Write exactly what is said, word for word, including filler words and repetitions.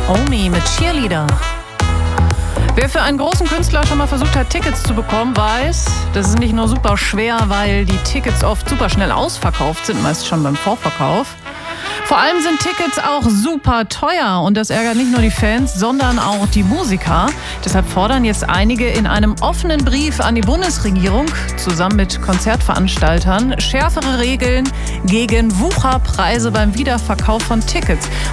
Omi mit Cheerleader. Wer für einen großen Künstler schon mal versucht hat, Tickets zu bekommen, weiß, das ist nicht nur super schwer, weil die Tickets oft super schnell ausverkauft sind, meist schon beim Vorverkauf. Vor allem sind Tickets auch super teuer und das ärgert nicht nur die Fans, sondern auch die Musiker. Deshalb fordern jetzt einige in einem offenen Brief an die Bundesregierung zusammen mit Konzertveranstaltern schärfere Regeln gegen Wucherpreise beim Wiederverkauf von Tickets.